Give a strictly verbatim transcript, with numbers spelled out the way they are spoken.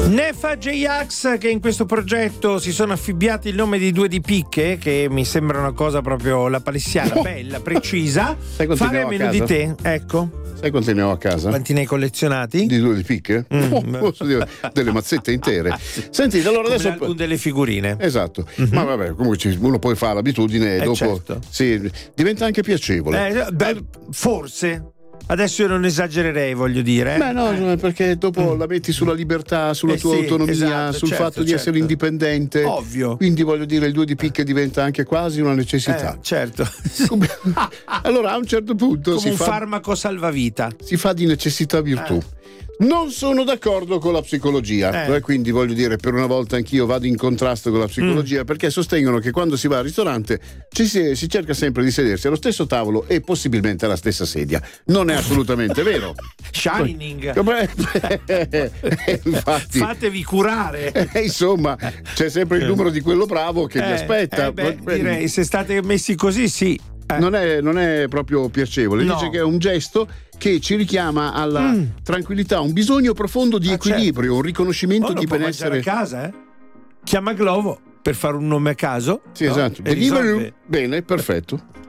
Nefa J-Ax, che in questo progetto si sono affibbiati il nome di due di picche, che mi sembra una cosa proprio la palessiana, oh. bella, precisa. Sai quanti Fare ne ho a a meno casa? di te, ecco. Sai quanti ne ho a casa? Quanti ne hai collezionati? Di due di picche? Mm, oh, posso dire, delle mazzette intere. Senti, allora come adesso l'album delle figurine. Esatto, Mm-hmm. ma vabbè, comunque ci- uno poi fa l'abitudine e Eh, dopo certo. sì, diventa anche piacevole. Eh, beh, forse. Adesso io non esagererei, voglio dire. Beh, no, Eh. no, perché dopo la metti sulla libertà, sulla Eh tua sì, autonomia, esatto, sul certo, fatto di certo. essere indipendente. Ovvio. Quindi voglio dire, il due di picche diventa anche quasi una necessità. Eh, certo. Come- allora a un certo punto Come si un fa, farmaco salvavita. si fa di necessità virtù. Non sono d'accordo con la psicologia, Eh. eh, quindi voglio dire, per una volta anch'io vado in contrasto con la psicologia, Mm. perché sostengono che quando si va al ristorante ci si, si cerca sempre di sedersi allo stesso tavolo e possibilmente alla stessa sedia. Non è assolutamente vero. Shining. Eh, Infatti, Fatevi curare. eh, insomma, c'è sempre il numero di quello bravo che vi Eh, aspetta. eh, beh, direi, se state messi così, sì. Eh. Non è, non è proprio piacevole. No. Dice che è un gesto che ci richiama alla Mm. tranquillità, un bisogno profondo di Ah, equilibrio, un riconoscimento Oh, non di può mangiare benessere. a casa, eh? Chiama Glovo per fare un nome a caso. Sì, no? esatto. E Deliveroo. risolve. Bene, perfetto.